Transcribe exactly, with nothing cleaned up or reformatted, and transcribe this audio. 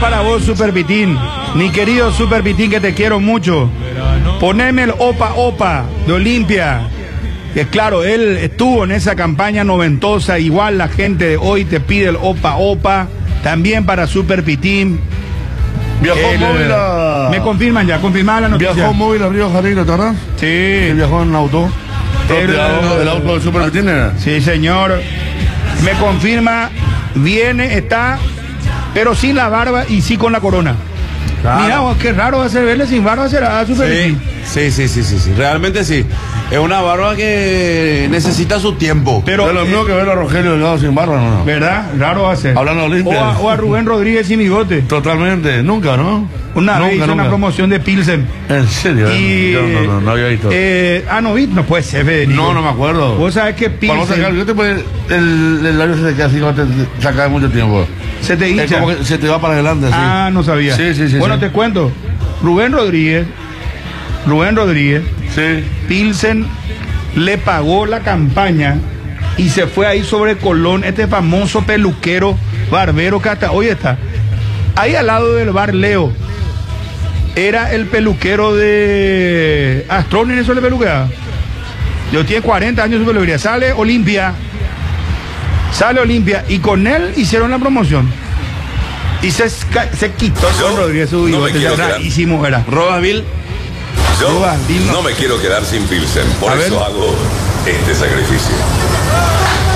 para vos, Super Pitín. Mi querido Super Pitín, que te quiero mucho. Poneme el Opa Opa de Olimpia. Que claro, él estuvo en esa campaña noventosa. Igual la gente de hoy te pide el Opa Opa. También para Super Pitín. Viajó el, móvil a... Me confirman ya, confirmada la noticia. Viajó móvil a Río Janeiro, ¿te acuerdas? Sí. Que viajó en auto. El, el, el auto del Super Pitín era. Sí, señor. Me confirma, viene, está, pero sin la barba y sí con la corona. Claro. Mira, vos, qué raro va a ser verle sin barba, será Super Pitín. Sí, sí, sí, sí, sí, realmente sí. Es una barba que necesita su tiempo. Pero es lo mismo que ver a Rogelio Delgado sin barba, ¿no? no. ¿Verdad? Raro va a ser. Hablando de Olimpia. O a, o a Rubén Rodríguez sin bigote. Totalmente, nunca, ¿no? Una nunca, vez hizo nunca. una promoción de Pilsen. ¿En serio? Y, Yo no, no, no había visto. Eh, ah, no, no puede ser, Federico. No, no me acuerdo. Vos sabés que Pilsen... Cuando sacar, yo te puede, el, el labio se te queda así cuando te saca mucho tiempo. Se te hincha. Es como que se te va para adelante, sí. Ah, no sabía. Sí, sí, sí. Bueno, sí. te cuento. Rubén Rodríguez, Rubén Rodríguez, sí. Pilsen le pagó la campaña y se fue ahí sobre Colón, este famoso peluquero, barbero que hasta hoy está. Ahí al lado del bar Leo. Era el peluquero de Astroni, eso le peluqueaba. Yo tiene cuarenta años de peluquería. Sale Olimpia. Sale Olimpia. Y con él hicieron la promoción. Y se, se quitó con Rodríguez su bigote. No rarísimo era. Robasville. Yo Robasville, no me quiero quedar sin Pilsen. Por A eso ver. hago este sacrificio.